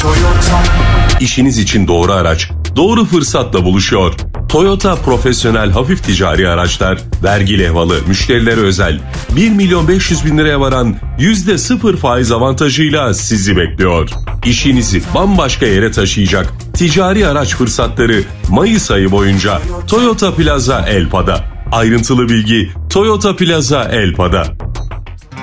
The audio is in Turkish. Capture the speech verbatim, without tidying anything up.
İşiniz için doğru araç, doğru fırsatla buluşuyor. Toyota profesyonel hafif ticari araçlar, vergi levhalı, müşterilere özel bir milyon beş yüz bin liraya varan yüzde sıfır faiz avantajıyla sizi bekliyor. İşinizi bambaşka yere taşıyacak ticari araç fırsatları Mayıs ayı boyunca Toyota Plaza Elpa'da. Ayrıntılı bilgi Toyota Plaza Elpa'da.